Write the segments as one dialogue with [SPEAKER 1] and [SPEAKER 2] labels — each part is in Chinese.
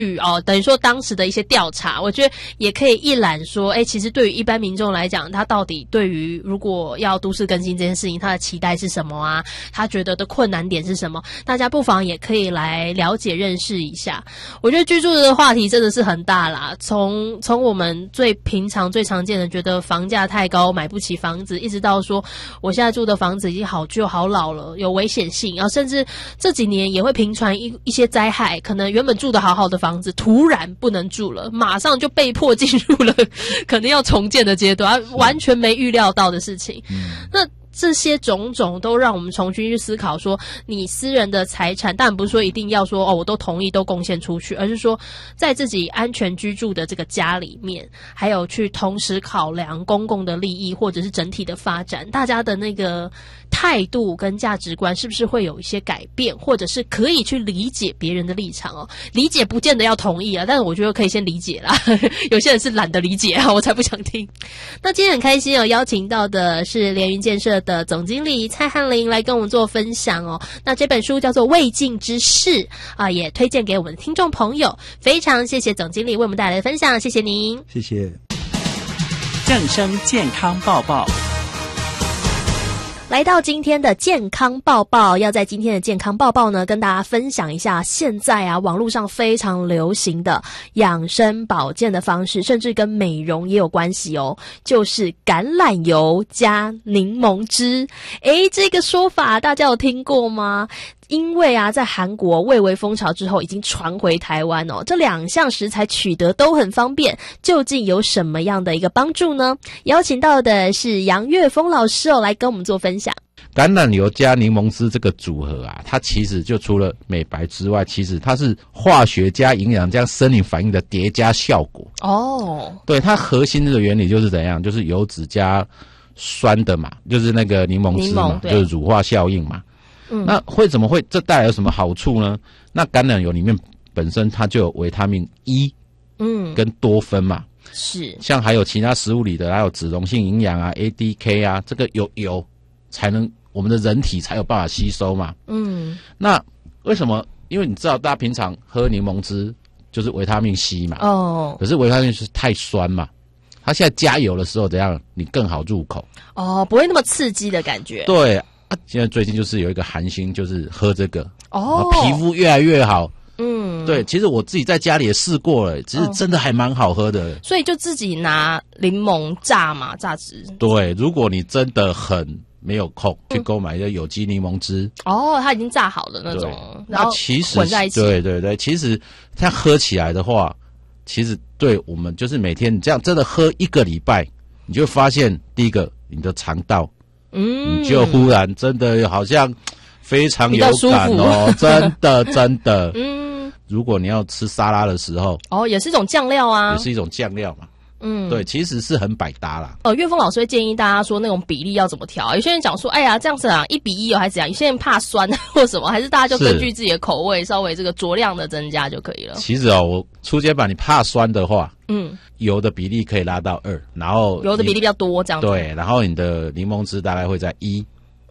[SPEAKER 1] 等于说当时的一些调查，我觉得也可以一览说，其实对于一般民众来讲，他到底对于如果要都市更新这件事情，他的期待是什么啊？他觉得的困难点是什么？大家不妨也可以来了解认识一下。我觉得居住的话题真的是很大啦，从我们最平常最常见的觉得房价太高买不起房子，一直到说我现在住的房子已经好旧好老了，有危险性，然后甚至这几年也会频传一些灾害，可能原本住得好好的房子突然不能住了，马上就被迫进入了可能要重建的阶段，完全没预料到的事情。那这些种种都让我们重新去思考说，你私人的财产当然不是说一定要说我都同意都贡献出去，而是说在自己安全居住的这个家里面，还有去同时考量公共的利益或者是整体的发展，大家的那个态度跟价值观是不是会有一些改变，或者是可以去理解别人的立场理解不见得要同意但是我觉得可以先理解啦有些人是懒得理解我才不想听。那今天很开心邀请到的是联云建设的总经理蔡翰林来跟我们做分享那这本书叫做《未尽之事》也推荐给我们的听众朋友。非常谢谢总经理为我们带来的分享，谢谢您。
[SPEAKER 2] 谢谢。
[SPEAKER 3] 正声健康报报。
[SPEAKER 1] 来到今天的健康报报，要在今天的健康报报呢，跟大家分享一下现在网络上非常流行的养生保健的方式，甚至跟美容也有关系就是橄榄油加柠檬汁。这个说法大家有听过吗？因为在韩国蔚为风潮之后，已经传回台湾这两项食材取得都很方便，究竟有什么样的一个帮助呢？邀请到的是杨岳峰老师来跟我们做分享。
[SPEAKER 4] 橄榄油加柠檬汁这个组合它其实就除了美白之外，其实它是化学加营养加生理反应的叠加效果。对，它核心的原理就是怎样，就是油脂加酸的嘛，就是那个柠檬汁嘛，就是乳化效应嘛。那怎么会这带来有什么好处呢？那橄榄油里面本身它就有维他命 E 跟多酚嘛，
[SPEAKER 1] 是
[SPEAKER 4] 像还有其他食物里的还有脂溶性营养ADK 这个油才能我们的人体才有办法吸收嘛。那为什么？因为你知道大家平常喝柠檬汁就是维他命 C 嘛，可是维他命 C 太酸嘛，它现在加油的时候怎样你更好入口
[SPEAKER 1] 不会那么刺激的感觉。
[SPEAKER 4] 对现在最近就是有一个韩星就是喝这个皮肤越来越好。对，其实我自己在家里也试过了，其实真的还蛮好喝的。
[SPEAKER 1] 所以就自己拿柠檬榨汁。对，
[SPEAKER 4] 如果你真的很没有空去购买一个有机柠檬汁
[SPEAKER 1] 它已经榨好的那种，然后
[SPEAKER 4] 其实
[SPEAKER 1] 混在一起。
[SPEAKER 4] 对，其实它喝起来的话，其实对我们就是每天你这样真的喝1个礼拜，你就会发现第一个你的肠道你就忽然真的好像非常有感真的如果你要吃沙拉的时候
[SPEAKER 1] 也是一种酱料也
[SPEAKER 4] 是一种酱料嘛。对，其实是很百搭啦。
[SPEAKER 1] 岳峰老师会建议大家说那种比例要怎么调。有些人讲说，这样子1比1还是怎样？有些人怕酸或什么，还是大家就根据自己的口味稍微这个酌量的增加就可以了。
[SPEAKER 4] 其实我初阶版你怕酸的话，油的比例可以拉到2，然后
[SPEAKER 1] 油的比例比较多这样子。
[SPEAKER 4] 对，然后你的柠檬汁大概会在1。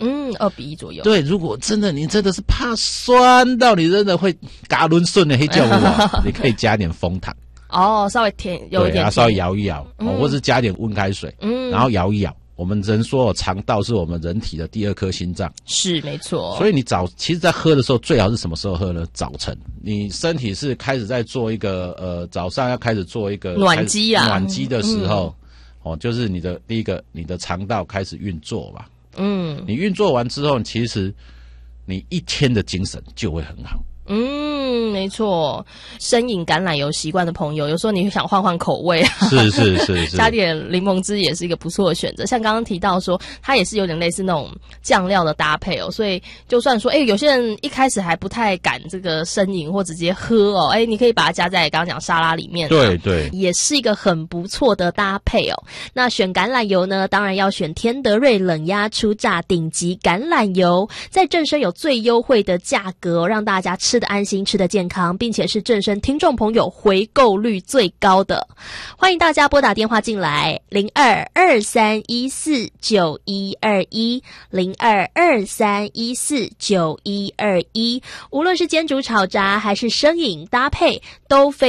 [SPEAKER 1] 2比1左右。
[SPEAKER 4] 对，如果你真的是怕酸到你真的会嘎抡顺的黑椒你可以加点枫糖。
[SPEAKER 1] 稍微甜有一点甜，
[SPEAKER 4] 稍微摇一摇或是加点温开水然后摇一摇。我们人说肠道是我们人体的第2颗心脏，
[SPEAKER 1] 是没错。
[SPEAKER 4] 所以你其实在喝的时候最好是什么时候喝呢？早晨，你身体是开始在做一个早上要开始做一个
[SPEAKER 1] 暖机
[SPEAKER 4] 的时候就是第一个你的肠道开始运作嘛。你运作完之后，其实你一天的精神就会很好。
[SPEAKER 1] 没错，生饮橄榄油习惯的朋友，有时候你想换换口味
[SPEAKER 4] 是
[SPEAKER 1] 加点柠檬汁也是一个不错的选择。像刚刚提到说，它也是有点类似那种酱料的搭配所以就算说，有些人一开始还不太敢这个生饮或直接喝你可以把它加在刚刚讲沙拉里面
[SPEAKER 4] 对，
[SPEAKER 1] 也是一个很不错的搭配那选橄榄油呢，当然要选天德瑞冷压初榨顶级橄榄油，在正生有最优惠的价格让大家吃得安心，吃得健康，并且是正声听众朋友回购率最高的。欢迎大家拨打电话进来，02-2314-9121，02-2314-9121，无论是煎煮炒炸还是生饮搭配都非